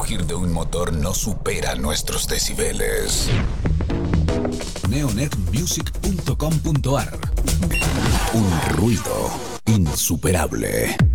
rugir de un motor no supera nuestros decibeles. Neonetmusic.com.ar. Un ruido insuperable.